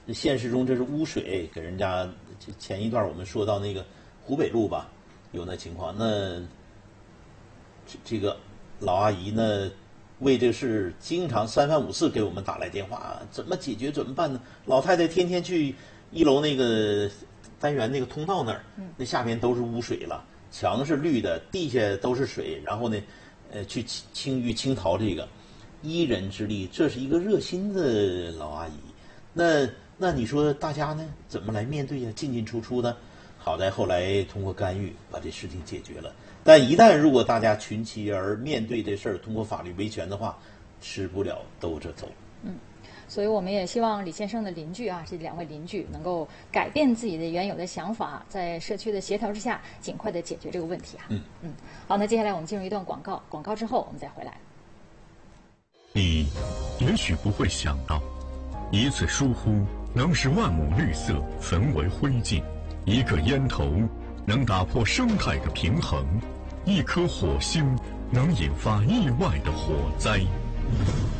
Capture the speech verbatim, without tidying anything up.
现实中这是污水，给人家前一段我们说到那个湖北路吧，有那情况，那这这个老阿姨呢，为这事经常三番五次给我们打来电话，怎么解决怎么办呢？老太太天天去一楼那个单元那个通道那儿，那下面都是污水了，墙是绿的，地下都是水，然后呢，呃，去清清淤清淘这个，一人之力，这是一个热心的老阿姨。那那你说大家呢怎么来面对呀？进进出出的，好在后来通过干预把这事情解决了。但一旦如果大家群起而面对这事儿，通过法律维权的话，吃不了兜着走。 嗯。所以我们也希望李先生的邻居啊，这两位邻居能够改变自己的原有的想法，在社区的协调之下，尽快的解决这个问题啊。 嗯嗯，好，那接下来我们进入一段广告，广告之后我们再回来。 你也许不会想到，一次疏忽能使万亩绿色焚为灰烬，一个烟头能打破生态的平衡，一颗火星能引发意外的火灾。